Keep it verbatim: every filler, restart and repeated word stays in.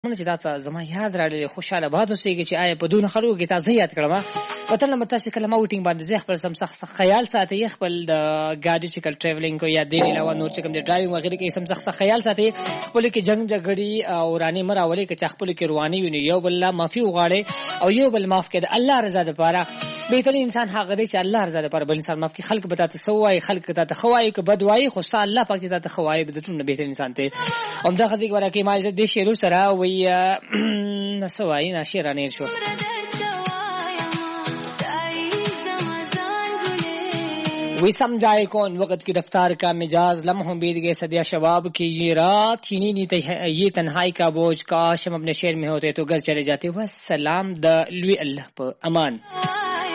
چې دا زما یاد راړي خوشاله باد اوسېږي چې آیا په دون خلکو کې تاسو یاد کړم وطن لمته چې کله موټینګ باندې ځخ خپل سم سخت خیال ساتي خپل د ګاډي چې کل ټریولینګ کو یا دی علاوه نور چې کوم د ډرایوینګ وغیرہ کې سم سخت خیال ساتي خپل کې جنگ جګړې او رانی مراولې کې خپل کې رواني ویني یو بل معافي وغواړي او یو بل معاف کړي الله رضا لپاره بهترین انسان هغه دی چې الله رضا لپاره بل انسان معاف کړي خلق به تاسو سوای خلق ته خوای ک بدوای خو صلی الله پاک ته خوای به ټول بهترین انسان ته هم دا خزي ورکه ما عزت دي شیرو سره وی نسوای ناشیرانه شو وی समझाए कौन वक्त की रफ्तार का मिजाज लम्हों बीत गए सदिया शबाब की ये रात छीनी नहीं ये तन्हाई का बोझ काश हम अपने शहर में होते तो घर चले जाते हुए सलाम द लुई अल्लाह पर अमान